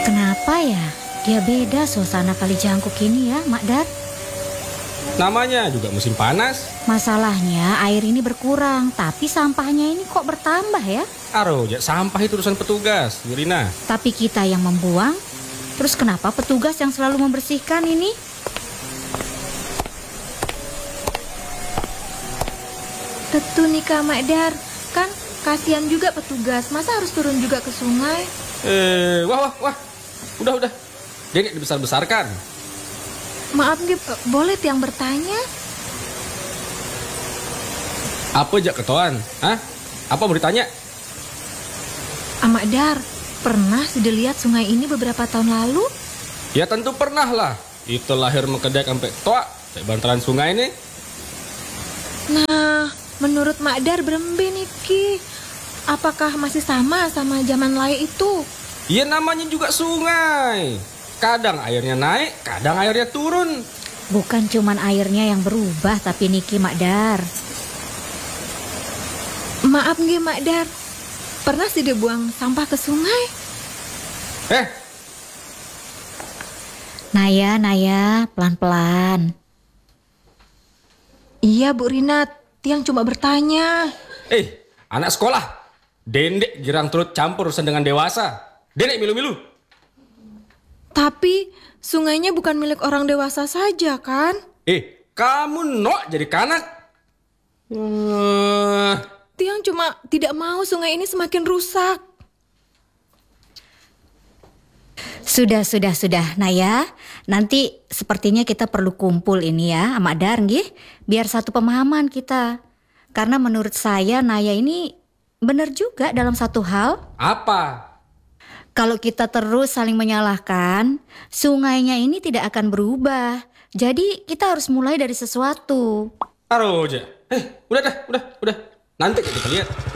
Kenapa ya? Dia beda suasana Kali Jangkuk ini ya, Mak Dar. Namanya juga musim panas. Masalahnya air ini berkurang, tapi sampahnya ini kok bertambah ya? Aroja, sampah itu urusan petugas, Yurina. Tapi kita yang membuang. Terus kenapa petugas yang selalu membersihkan ini? Betul nih Kak Mak Dar. Kan kasihan juga petugas, masa harus turun juga ke sungai? Wah. Udah. Dia nggak dibesar-besarkan. Maaf Gip, boleh tiang bertanya? Apa aja ketoan? Hah? Apa mau ditanya? Mak Dar, pernah sudah lihat sungai ini beberapa tahun lalu? Ya tentu pernah lah. Itu lahir mengkedek sampai toa, kayak bantaran sungai ini. Nah, menurut Mak Dar berembe nih Ki. Apakah masih sama zaman layak itu? Ya namanya juga sungai. Kadang airnya naik, kadang airnya turun. Bukan cuman airnya yang berubah, tapi Niki Mak Dar. Maaf nggih Mak Dar, pernah sudah buang sampah ke sungai? Naya, pelan-pelan. Iya Bu Rinat, tiang cuma bertanya. Anak sekolah. Dendek girang turut campur urusan dengan dewasa. Dendek milu-milu. Tapi sungainya bukan milik orang dewasa saja kan? Kamu nok jadi kanak. Tiang cuma tidak mau sungai ini semakin rusak. Sudah, Naya. Nanti sepertinya kita perlu kumpul ini ya, Mak Dar nggih, biar satu pemahaman kita. Karena menurut saya Naya ini benar juga dalam satu hal. Apa? Kalau kita terus saling menyalahkan, sungainya ini tidak akan berubah. Jadi kita harus mulai dari sesuatu. Taruh aja. Udah. Nanti kita lihat.